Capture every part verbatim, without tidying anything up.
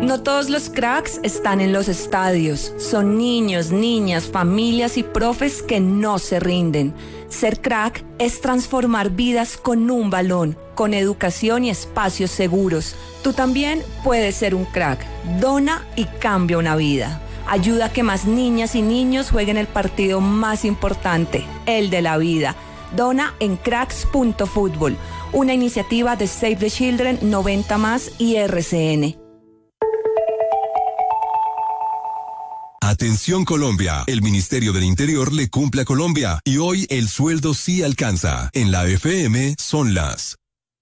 No todos los cracks están en los estadios. Son niños, niñas, familias y profes que no se rinden. Ser crack es transformar vidas con un balón, con educación y espacios seguros. Tú también puedes ser un crack. Dona y cambia una vida. Ayuda a que más niñas y niños jueguen el partido más importante, el de la vida. Dona en cracks punto fútbol, una iniciativa de Save the Children, noventa más y R C N. Atención Colombia, el Ministerio del Interior le cumple a Colombia y hoy el sueldo sí alcanza. En la F M son las...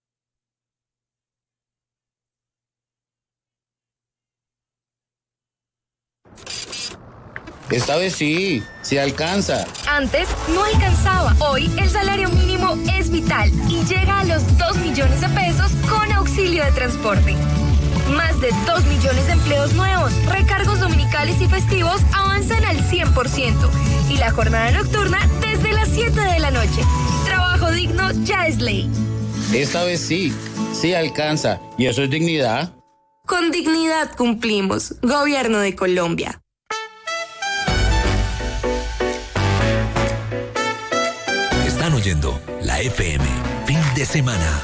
Esta vez sí, sí alcanza. Antes no alcanzaba. Hoy el salario mínimo es vital y llega a los dos millones de pesos con auxilio de transporte. Más de dos millones de empleos nuevos, recargos dominicales y festivos avanzan al cien por ciento. Y la jornada nocturna desde las siete de la noche. Trabajo digno ya es ley. Esta vez sí, sí alcanza. ¿Y eso es dignidad? Con dignidad cumplimos. Gobierno de Colombia. Están oyendo la F M, fin de semana.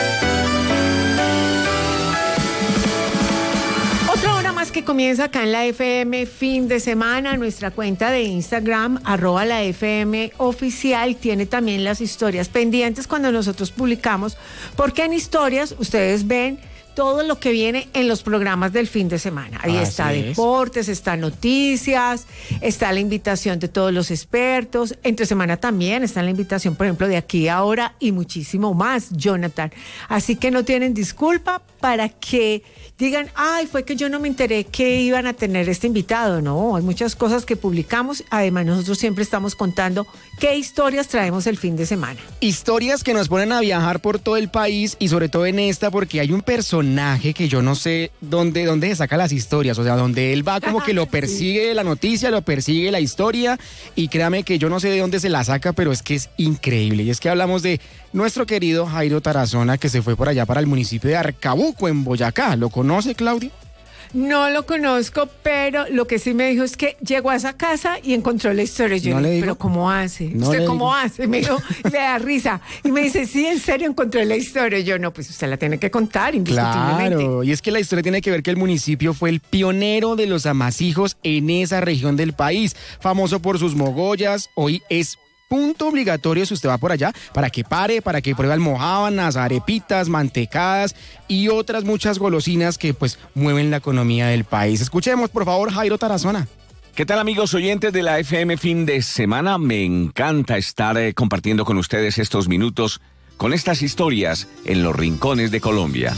Otra hora más que comienza acá en la F M, fin de semana. Nuestra cuenta de Instagram, arroba la F M oficial, tiene también las historias pendientes cuando nosotros publicamos, porque en historias ustedes ven todo lo que viene en los programas del fin de semana. Ahí Así está es. Deportes, está noticias, está la invitación de todos los expertos. Entre semana también está la invitación, por ejemplo, de Aquí Ahora y muchísimo más, Jonathan. Así que no tienen disculpa para que digan, ay, fue que yo no me enteré que iban a tener este invitado. No, hay muchas cosas que publicamos. Además, nosotros siempre estamos contando qué historias traemos el fin de semana. Historias que nos ponen a viajar por todo el país y sobre todo en esta porque hay un personaje que yo no sé dónde, dónde se saca las historias. O sea, donde él va como que lo persigue sí. la noticia, lo persigue la historia y créame que yo no sé de dónde se la saca, pero es que es increíble. Y es que hablamos de nuestro querido Jairo Tarazona, que se fue por allá para el municipio de Arcabuco, en Boyacá. ¿Lo conoce, Claudia? No lo conozco, pero lo que sí me dijo es que llegó a esa casa y encontró la historia. Yo ¿No le digo? Pero ¿cómo hace? No ¿Usted le cómo digo. hace? Me dijo, le da risa. Y me dice, sí, en serio encontré la historia. Yo, no, pues usted la tiene que contar, indiscutiblemente. Claro, y es que la historia tiene que ver que el municipio fue el pionero de los amasijos en esa región del país, famoso por sus mogollas. Hoy es punto obligatorio si usted va por allá, para que pare, para que pruebe almojábanas, arepitas, mantecadas y otras muchas golosinas que pues mueven la economía del país. Escuchemos, por favor, Jairo Tarazona. ¿Qué tal, amigos oyentes de la F M fin de semana? Me encanta estar eh, compartiendo con ustedes estos minutos con estas historias en los rincones de Colombia.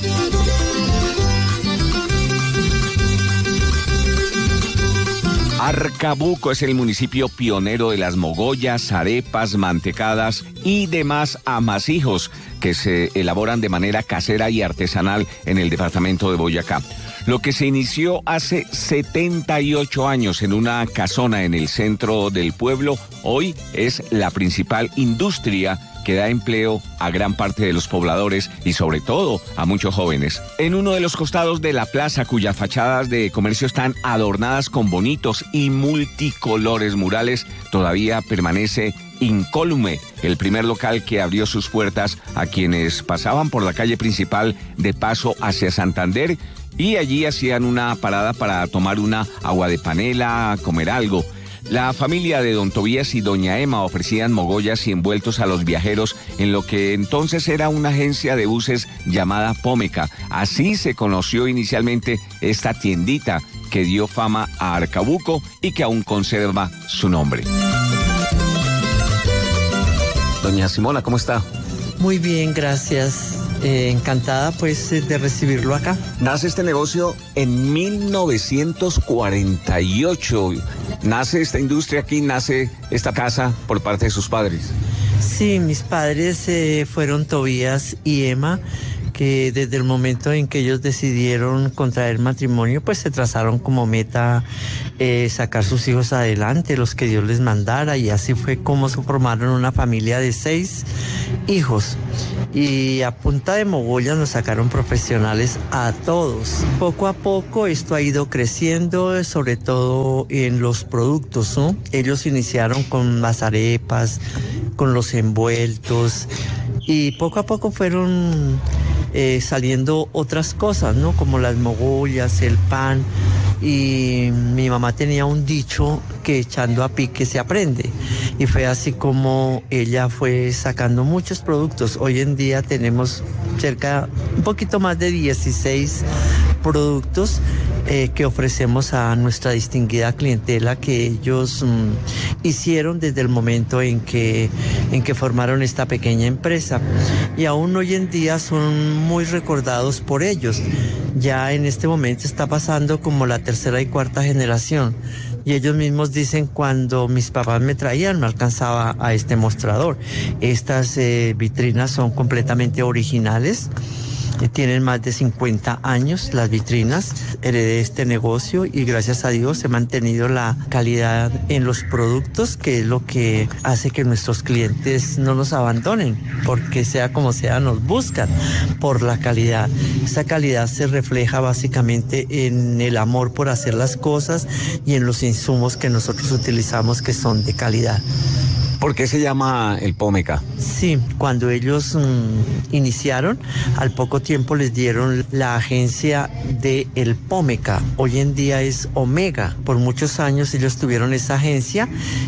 Arcabuco es el municipio pionero de las mogollas, arepas, mantecadas y demás amasijos que se elaboran de manera casera y artesanal en el departamento de Boyacá. Lo que se inició hace setenta y ocho años en una casona en el centro del pueblo, hoy es la principal industria que da empleo a gran parte de los pobladores y sobre todo a muchos jóvenes. En uno de los costados de la plaza, cuyas fachadas de comercio están adornadas con bonitos y multicolores murales, todavía permanece incólume el primer local que abrió sus puertas a quienes pasaban por la calle principal de paso hacia Santander y allí hacían una parada para tomar una agua de panela, comer algo. La familia de don Tobías y doña Emma ofrecían mogollas y envueltos a los viajeros en lo que entonces era una agencia de buses llamada Pómeca. Así se conoció inicialmente esta tiendita que dio fama a Arcabuco y que aún conserva su nombre. Doña Simona, ¿cómo está? Muy bien, gracias. Eh, encantada pues de recibirlo acá. Nace este negocio en mil novecientos cuarenta y ocho. Nace esta industria aquí, nace esta casa por parte de sus padres. Sí, mis padres eh, fueron Tobías y Emma, que desde el momento en que ellos decidieron contraer matrimonio, pues se trazaron como meta eh, sacar sus hijos adelante, los que Dios les mandara, y así fue como se formaron una familia de seis hijos. Y a punta de mogollas nos sacaron profesionales a todos. Poco a poco esto ha ido creciendo, sobre todo en los productos, ¿no? Ellos iniciaron con las arepas, con los envueltos, y poco a poco fueron eh, saliendo otras cosas, ¿no? Como las mogollas, el pan. Y mi mamá tenía un dicho que echando a pique se aprende, y fue así como ella fue sacando muchos productos. Hoy en día tenemos cerca, un poquito más de dieciséis productos eh, que ofrecemos a nuestra distinguida clientela, que ellos mm, hicieron desde el momento en que, en que formaron esta pequeña empresa, y aún hoy en día son muy recordados por ellos. Ya en este momento está pasando como la tercera y cuarta generación, y ellos mismos dicen: cuando mis papás me traían no alcanzaba a este mostrador. Estas eh, vitrinas son completamente originales. Tienen más de cincuenta años las vitrinas. Heredé este negocio y gracias a Dios he mantenido la calidad en los productos, que es lo que hace que nuestros clientes no nos abandonen, porque sea como sea nos buscan por la calidad. Esa calidad se refleja básicamente en el amor por hacer las cosas y en los insumos que nosotros utilizamos, que son de calidad. ¿Por qué se llama el Pómeca? Sí, cuando ellos mm, iniciaron, al poco tiempo les dieron la agencia de El Pómeca. Hoy en día es Omega. Por muchos años ellos tuvieron esa agencia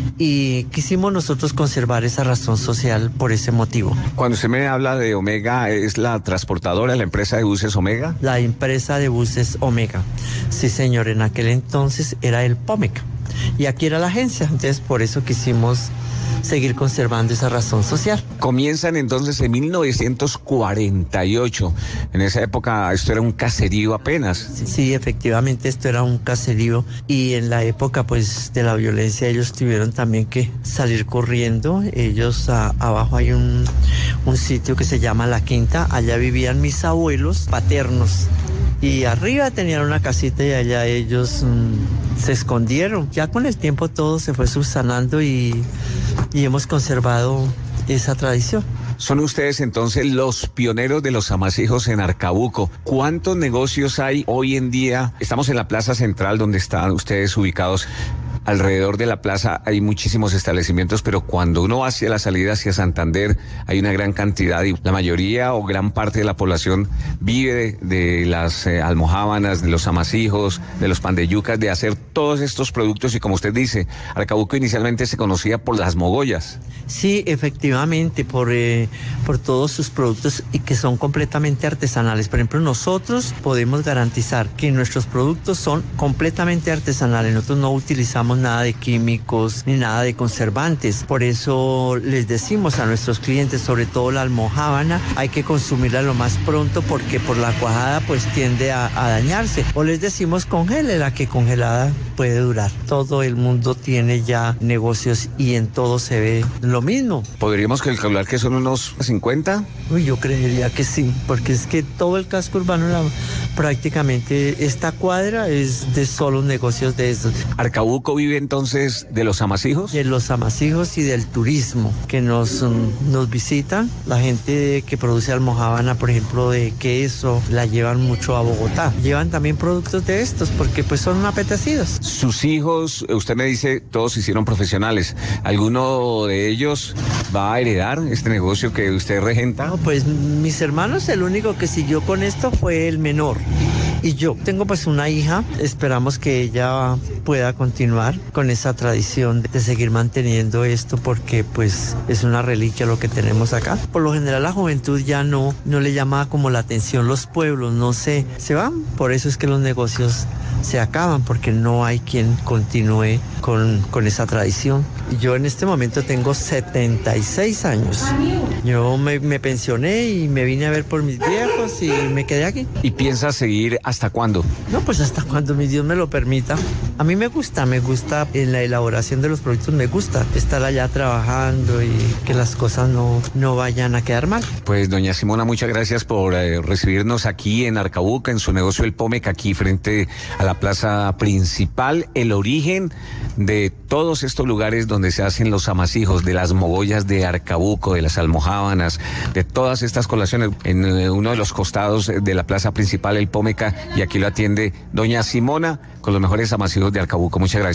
y quisimos nosotros conservar esa razón social por ese motivo. Cuando usted me habla de Omega, ¿es la transportadora, la empresa de buses Omega? La empresa de buses Omega. Sí, señor, en aquel entonces era El Pómeca y aquí era la agencia. Entonces por eso quisimos seguir conservando esa razón social. Comienzan entonces en mil novecientos cuarenta y ocho. En esa época esto era un caserío apenas. Sí, sí, efectivamente esto era un caserío, y en la época pues de la violencia ellos tuvieron también que salir corriendo. Ellos a, abajo hay un, un sitio que se llama La Quinta, allá vivían mis abuelos paternos. Y arriba tenían una casita y allá ellos mmm, se escondieron. Ya con el tiempo todo se fue subsanando y, y hemos conservado esa tradición. Son ustedes entonces los pioneros de los amasijos en Arcabuco. ¿Cuántos negocios hay hoy en día? Estamos en la plaza central donde están ustedes ubicados. Alrededor de la plaza hay muchísimos establecimientos, pero cuando uno va hacia la salida hacia Santander hay una gran cantidad, y la mayoría o gran parte de la población vive de, de las eh, almojábanas, de los amasijos, de los pan de yucas, de hacer todos estos productos. Y como usted dice, Arcabuco inicialmente se conocía por las mogollas. Sí, efectivamente, por, eh, por todos sus productos, y que son completamente artesanales. Por ejemplo, nosotros podemos garantizar que nuestros productos son completamente artesanales. Nosotros no utilizamos nada de químicos ni nada de conservantes. Por eso les decimos a nuestros clientes, sobre todo la almojábana, hay que consumirla lo más pronto, porque por la cuajada pues tiende a, a dañarse. O les decimos congélela, que congelada puede durar. Todo el mundo tiene ya negocios y en todo se ve lo mismo. ¿Podríamos calcular que son unos cincuenta? Uy, yo creería que sí, porque es que todo el casco urbano, la, prácticamente esta cuadra es de solo negocios de esos. Arcabuco vive entonces de los amasijos. De los amasijos y del turismo que nos, nos visitan. La gente que produce almojábana, por ejemplo, de queso, la llevan mucho a Bogotá. Llevan también productos de estos porque pues son apetecidos. Sus hijos, usted me dice, todos se hicieron profesionales. ¿Alguno de ellos va a heredar este negocio que usted regenta? No, pues mis hermanos, el único que siguió con esto fue el menor. Y yo tengo pues una hija, esperamos que ella pueda continuar con esa tradición de seguir manteniendo esto, porque pues es una reliquia lo que tenemos acá. Por lo general la juventud ya no, no le llama como la atención los pueblos, no sé, se van. Por eso es que los negocios se acaban, porque no hay quien continúe con, con esa tradición. Yo en este momento tengo setenta y seis años. Yo me, me pensioné y me vine a ver por mis viejos y me quedé aquí. ¿Y piensas seguir hasta cuándo? No, pues hasta cuando mi Dios me lo permita. A mí me gusta, me gusta en la elaboración de los productos, me gusta estar allá trabajando y que las cosas no, no vayan a quedar mal. Pues doña Simona, muchas gracias por eh, recibirnos aquí en Arcabuca, en su negocio El Pómec, aquí frente a la plaza principal, el origen de todos estos lugares donde se hacen los amasijos, de las mogollas de Arcabuco, de las almojábanas, de todas estas colaciones, en eh, uno de los costados de la plaza principal, El Pómeca, y aquí lo atiende doña Simona con los mejores amasijos de Arcabuco. Muchas gracias.